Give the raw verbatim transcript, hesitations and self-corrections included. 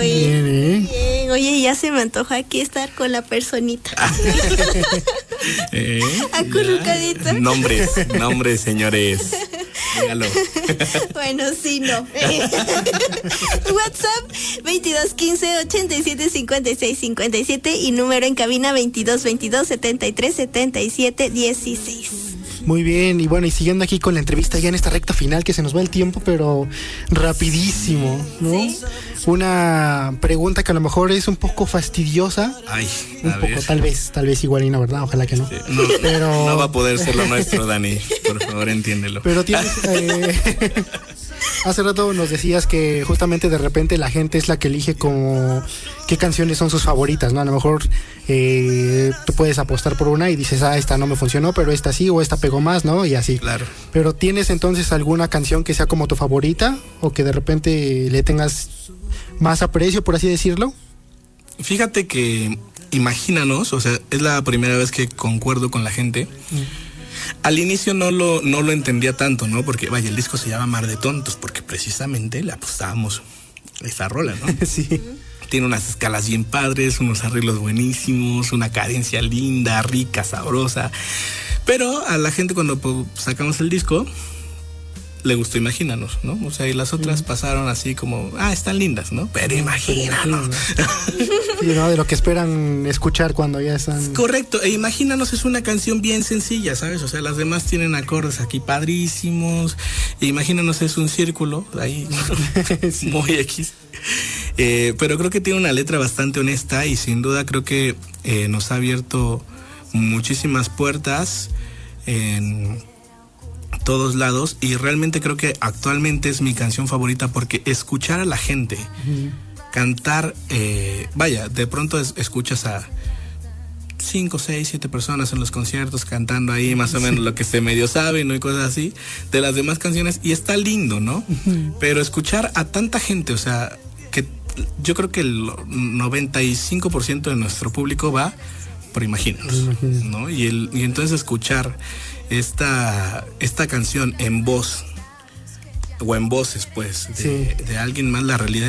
Bien, ¿eh? Bien. Oye, ya se me antoja aquí estar con la personita. ¿Eh? Acurrucadita. Nombres, nombres, señores. Dígalo. Bueno, sí, no. WhatsApp veintidós quince ochenta y siete cincuenta y seis cincuenta y siete y número en cabina veintidós veintidós setenta y tres setenta y siete dieciséis. Muy bien, y bueno, y siguiendo aquí con la entrevista ya en esta recta final, que se nos va el tiempo, pero rapidísimo, ¿no? ¿Sí? Una pregunta que a lo mejor es un poco fastidiosa. Ay, Un a poco, ver. tal vez, tal vez igual y no, ¿verdad? Ojalá que no. Sí, no, Pero... no va a poder ser lo nuestro, Dani. Por favor, entiéndelo. Pero tienes... Eh, hace rato nos decías que justamente de repente la gente es la que elige como qué canciones son sus favoritas, ¿no? A lo mejor eh, tú puedes apostar por una y dices, ah, esta no me funcionó, pero esta sí, o esta pegó más, ¿no? Y así. Claro. Pero ¿tienes entonces alguna canción que sea como tu favorita o que de repente le tengas más aprecio, por así decirlo? Fíjate que, imagínanos, o sea, es la primera vez que concuerdo con la gente. Mm. Al inicio no lo, no lo entendía tanto, ¿no? Porque, vaya, el disco se llama Mar de Tontos, porque precisamente le apostábamos esa rola, ¿no? Sí. Tiene unas escalas bien padres, unos arreglos buenísimos, una cadencia linda, rica, sabrosa. Pero a la gente cuando pues, sacamos el disco, le gustó Imagínanos, ¿no? O sea, y las otras pasaron así como, ah, están lindas, ¿no? Pero Imagínanos. Sí, ¿no? De lo que esperan escuchar cuando ya están... Correcto, e Imagínanos es una canción bien sencilla, ¿sabes? O sea, las demás tienen acordes aquí padrísimos. E Imagínanos es un círculo, ahí, sí. Muy X. Eh, pero creo que tiene una letra bastante honesta y sin duda creo que eh, nos ha abierto muchísimas puertas en todos lados y realmente creo que actualmente es mi canción favorita porque escuchar a la gente uh-huh. cantar, eh, vaya, de pronto es, escuchas a cinco, seis, siete personas en los conciertos cantando ahí más o menos sí. lo que se medio sabe, ¿no? Y cosas así de las demás canciones y está lindo, ¿no? Uh-huh. Pero escuchar a tanta gente, o sea, que yo creo que el noventa y cinco por ciento de nuestro público va por Imagínanos, ¿no? Y, el, y entonces escuchar esta, esta canción en voz o en voces, pues, de, sí. de alguien más, la realidad